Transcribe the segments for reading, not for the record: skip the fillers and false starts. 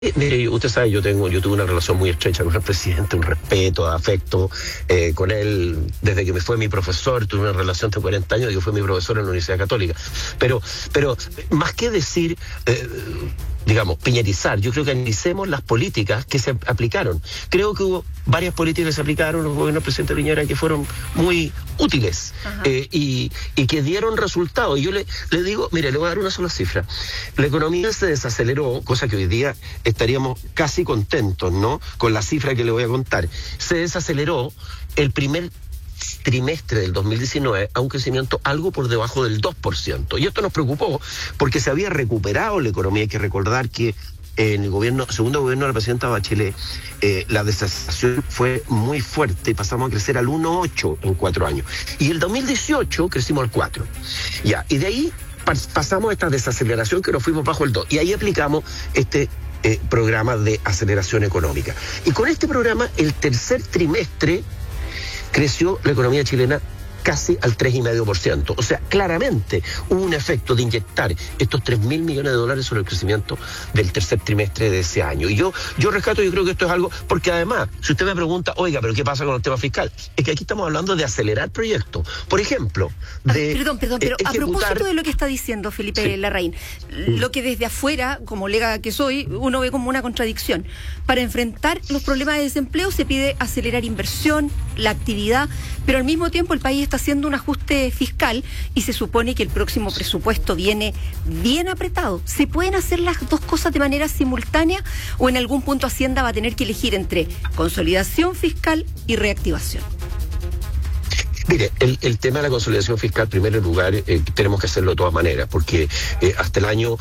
Mire, usted sabe, yo tuve una relación muy estrecha con el presidente, un respeto, afecto con él desde que me fue mi profesor. Tuve una relación de 40 años y que fue mi profesor en la Universidad Católica. Pero más que decir, digamos, piñerizar, yo creo que analicemos las políticas que se aplicaron. Creo que hubo varias políticas que se aplicaron en los gobiernos del presidente Piñera que fueron muy útiles y que dieron resultados. Y yo le digo, mire, le voy a dar una sola cifra. La economía se desaceleró, cosa que hoy día estaríamos casi contentos, ¿no?, con la cifra que le voy a contar. Se desaceleró el primer trimestre del 2019 a un crecimiento algo por debajo del 2%. Y esto nos preocupó porque se había recuperado la economía. Hay que recordar que en el segundo gobierno de la presidenta Bachelet, la desaceleración fue muy fuerte y pasamos a crecer al 1,8 en 4 años. Y el 2018 crecimos al 4. Ya, y de ahí pasamos a esta desaceleración que nos fuimos bajo el 2. Y ahí aplicamos este programa de aceleración económica. Y con este programa, el tercer trimestre creció la economía chilena casi al 3,5%. O sea, claramente hubo un efecto de inyectar estos 3.000 millones de dólares sobre el crecimiento del tercer trimestre de ese año. Y yo rescato, yo creo que esto es algo, porque además, si usted me pregunta, oiga, ¿pero qué pasa con el tema fiscal? Es que aquí estamos hablando de acelerar proyectos. Por ejemplo, Perdón, pero a propósito de lo que está diciendo Felipe Larraín, lo que desde afuera, como lega que soy, uno ve como una contradicción. Para enfrentar los problemas de desempleo se pide acelerar inversión, la actividad, pero al mismo tiempo el país está haciendo un ajuste fiscal y se supone que el próximo presupuesto viene bien apretado. ¿Se pueden hacer las dos cosas de manera simultánea o en algún punto Hacienda va a tener que elegir entre consolidación fiscal y reactivación? Mire, el tema de la consolidación fiscal, en primer lugar, tenemos que hacerlo de todas maneras, porque hasta el año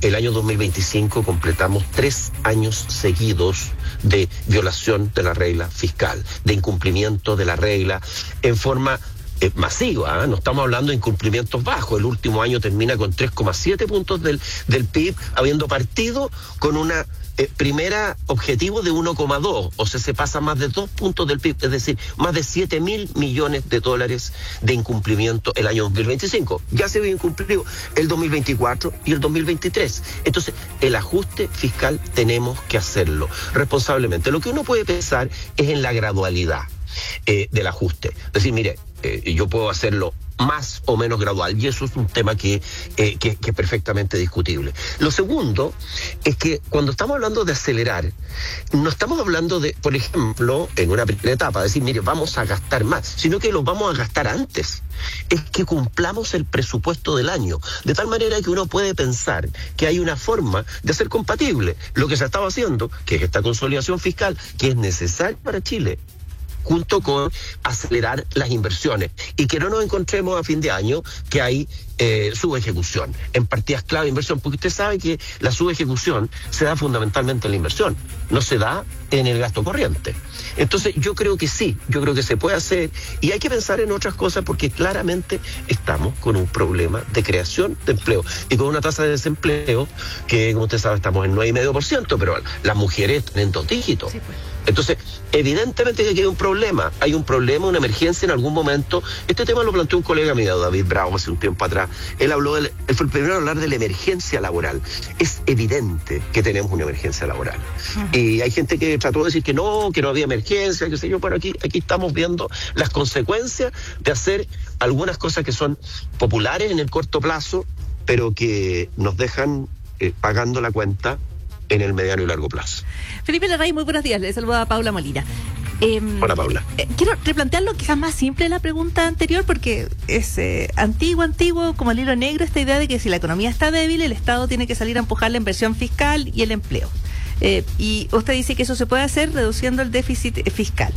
2025 completamos 3 años seguidos de violación de la regla fiscal, de incumplimiento de la regla en forma masiva, ¿eh? No estamos hablando de incumplimientos bajos. El último año termina con 3,7 puntos del PIB, habiendo partido con una primera objetivo de 1,2, o sea, se pasa más de 2 puntos del PIB, es decir, más de 7.000 millones de dólares de incumplimiento el año 2025. Ya se había incumplido el 2024 y el 2023. Entonces, el ajuste fiscal tenemos que hacerlo responsablemente. Lo que uno puede pensar es en la gradualidad del ajuste. Es decir, mire, yo puedo hacerlo más o menos gradual, y eso es un tema que es perfectamente discutible. Lo segundo es que cuando estamos hablando de acelerar, no estamos hablando de, por ejemplo, en una primera etapa, decir, mire, vamos a gastar más, sino que lo vamos a gastar antes. Es que cumplamos el presupuesto del año, de tal manera que uno puede pensar que hay una forma de hacer compatible lo que se estaba haciendo, que es esta consolidación fiscal, que es necesaria para Chile, junto con acelerar las inversiones y que no nos encontremos a fin de año que hay subejecución en partidas clave de inversión, porque usted sabe que la subejecución se da fundamentalmente en la inversión, no se da en el gasto corriente. Entonces yo creo que sí, yo creo que se puede hacer y hay que pensar en otras cosas porque claramente estamos con un problema de creación de empleo y con una tasa de desempleo que, como usted sabe, estamos en 9,5%, pero las mujeres están en 2 dígitos. Sí, pues. Entonces, evidentemente que aquí hay un problema, una emergencia en algún momento. Este tema lo planteó un colega mío, David Bravo, hace un tiempo atrás. Él fue el primero a hablar de la emergencia laboral. Es evidente que tenemos una emergencia laboral. Y hay gente que trató de decir que no había emergencia, qué sé yo, pero aquí estamos viendo las consecuencias de hacer algunas cosas que son populares en el corto plazo, pero que nos dejan pagando la cuenta en el mediano y largo plazo. Felipe Larraín, muy buenos días. Le saluda a Paula Molina. Hola, Paula. Quiero replantearlo quizás más simple la pregunta anterior, porque es antiguo, como el hilo negro, esta idea de que si la economía está débil, el Estado tiene que salir a empujar la inversión fiscal y el empleo. Y usted dice que eso se puede hacer reduciendo el déficit fiscal.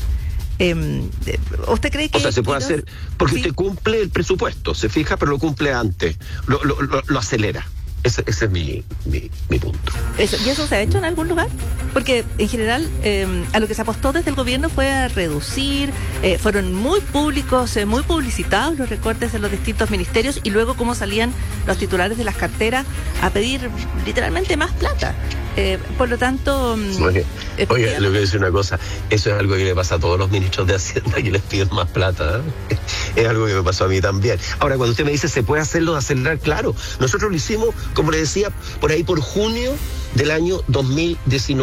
¿Usted cree que...? O sea, se puede hacer, porque usted cumple el presupuesto, se fija, pero lo cumple antes, lo acelera. Ese es mi punto. ¿Y eso se ha hecho en algún lugar? Porque en general a lo que se apostó desde el gobierno fue a reducir, fueron muy públicos, muy publicitados los recortes en los distintos ministerios y luego cómo salían los titulares de las carteras a pedir literalmente más plata. Por lo tanto... Oye, le voy a decir una cosa, eso es algo que le pasa a todos los ministros de Hacienda que les piden más plata, ¿eh? Es algo que me pasó a mí también. Ahora, cuando usted me dice, ¿se puede hacerlo de acelerar? Claro, nosotros lo hicimos, como le decía, por ahí por junio del año 2019.